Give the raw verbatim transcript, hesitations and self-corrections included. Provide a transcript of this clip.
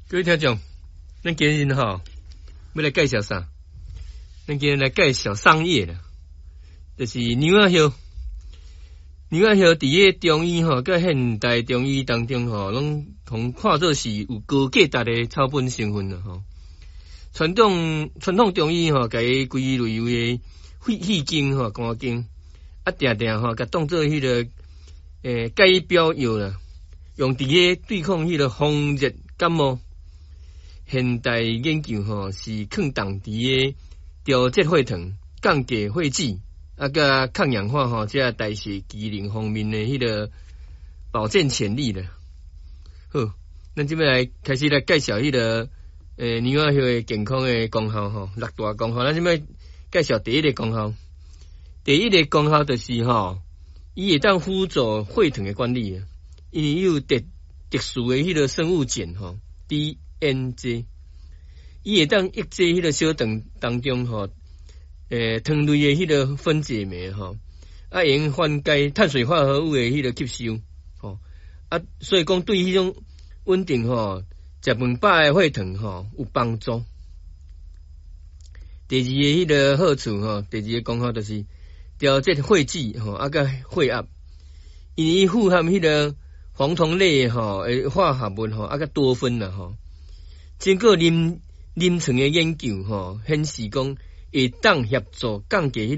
各位听众，咱今日吼要来介绍啥？咱今日来介绍桑叶啦，就是牛仔叶。牛仔叶伫个中医吼，甲现代中医当中吼，拢同看作是有高价值的草本成分啦吼。传统传统中医吼，甲伊归类为肺气经吼、肝经，啊定定吼，甲当做迄、那个诶解表药啦，用伫个对抗迄个风热感冒。现代研究吼是抗冻伫个调节血糖、降低血脂，啊甲抗氧化吼，即代谢机能方面的迄个保健潜力啦。好，咱即摆来开始来介绍迄、那个诶牛仔叶的健康的功效吼，六大功效。咱即摆介绍第一个功效，第一个功效就是吼，伊会当辅助血糖的管理啊，因为伊有特特殊的迄个生物碱吼。D N J， 伊会当抑制迄个小肠当中吼，诶糖类的迄个分解酶吼，啊用缓解碳水化合物的迄个吸收吼，啊所以讲对迄种稳定吼食饭饱的血糖吼有帮助。第二个迄个好处吼，第二个功效就是调节血脂吼，啊甲血压，因为伊富含迄个黄酮类吼诶化合物吼，啊甲多酚啦吼。经过临临床的研究吼，显示讲会当协助降低